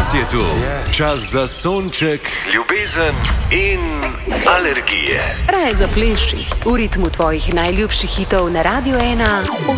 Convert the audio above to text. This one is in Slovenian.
Spet je tu čas za sonček, ljubezen in alergije. Raje zapleši v ritmu tvojih najljubših hitov na Radio 1.